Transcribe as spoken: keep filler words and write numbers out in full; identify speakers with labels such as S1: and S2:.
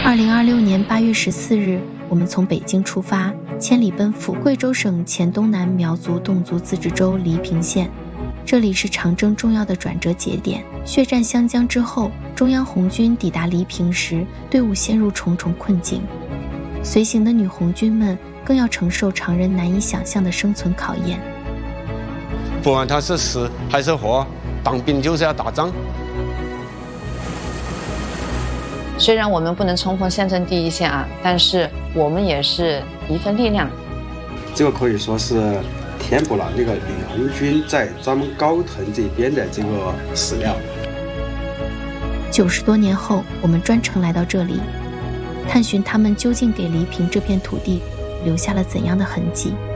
S1: 二零二六年八月十四日，我们从北京出发，千里奔赴贵州省黔东南苗族侗族自治州黎平县。这里是长征重要的转折节点。血战湘江之后，中央红军抵达黎平时，队伍陷入重重困境。随行的女红军们更要承受常人难以想象的生存考验。
S2: 不管他是死还是活，当兵就是要打仗。
S3: 虽然我们不能冲锋陷阵第一线啊，但是我们也是一份力量。
S4: 这个可以说是填补了那个女红军在专门高藤这边的这个史料。
S1: 九十多年后，我们专程来到这里，探寻他们究竟给黎平这片土地留下了怎样的痕迹。